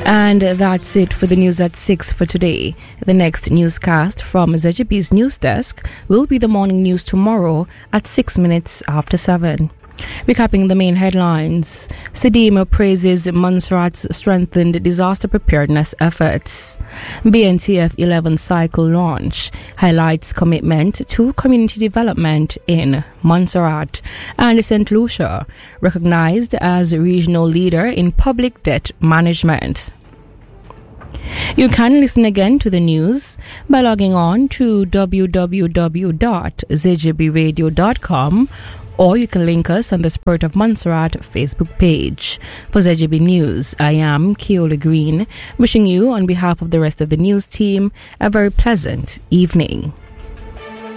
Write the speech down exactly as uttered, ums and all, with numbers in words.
And that's it for the news at six for today. The next newscast from Z G B's news desk will be the morning news tomorrow at six minutes after seven. Recapping the main headlines, Sedema praises Montserrat's strengthened disaster preparedness efforts. B N T F eleven cycle launch highlights commitment to community development in Montserrat. And Saint Lucia recognized as regional leader in public debt management. You can listen again to the news by logging on to w w w dot z g b radio dot com, or you can link us on the Spirit of Montserrat Facebook page. For Z G B News, I am Keola Green, wishing you on behalf of the rest of the news team a very pleasant evening.